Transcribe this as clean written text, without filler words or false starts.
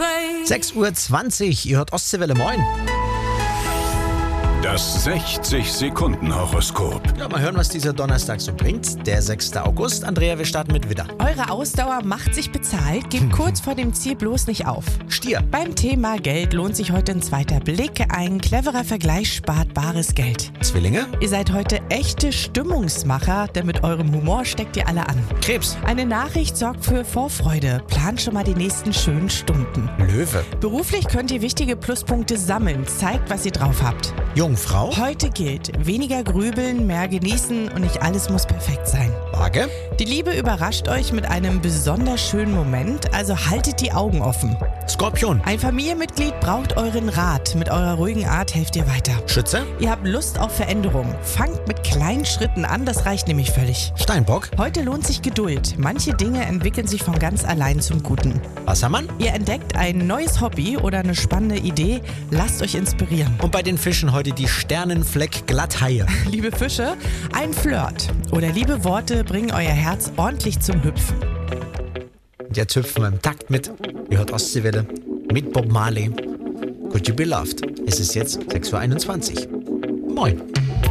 play. 6:20 Uhr, ihr hört Ostseewelle, moin. Das 60-Sekunden-Horoskop. Ja, mal hören, was dieser Donnerstag so bringt. Der 6. August. Andrea, wir starten mit Widder. Eure Ausdauer macht sich bezahlt, gebt kurz vor dem Ziel bloß nicht auf. Stier. Beim Thema Geld lohnt sich heute ein zweiter Blick. Ein cleverer Vergleich spart bares Geld. Zwillinge. Ihr seid heute echte Stimmungsmacher, denn mit eurem Humor steckt ihr alle an. Krebs. Eine Nachricht sorgt für Vorfreude. Plant schon mal die nächsten schönen Stunden. Löwe. Beruflich könnt ihr wichtige Pluspunkte sammeln. Zeigt, was ihr drauf habt. Jungfrau. Heute gilt, weniger grübeln, mehr genießen und nicht alles muss perfekt sein. Waage. Die Liebe überrascht euch mit einem besonders schönen Moment, also haltet die Augen offen. Skorpion. Ein Familienmitglied braucht euren Rat. Mit eurer ruhigen Art helft ihr weiter. Schütze. Ihr habt Lust auf Veränderung. Fangt mit kleinen Schritten an, das reicht nämlich völlig. Steinbock. Heute lohnt sich Geduld. Manche Dinge entwickeln sich von ganz allein zum Guten. Wassermann. Ihr entdeckt ein neues Hobby oder eine spannende Idee. Lasst euch inspirieren. Und bei den Fischen heute die Sternenfleck-Glatthaie. Liebe Fische, ein Flirt oder liebe Worte bringen euer Herz ordentlich zum Hüpfen. Und jetzt hüpfen wir im Takt mit. Ihr hört Ostseewelle mit Bob Marley. Could you be loved? Es ist jetzt 6:21 Uhr. Moin.